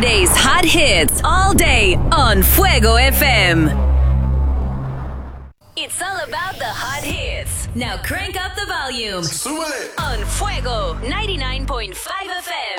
Today's hot hits all day on Fuego FM. It's all about the hot hits. Now crank up the volume Súbele. on Fuego 99.5 FM.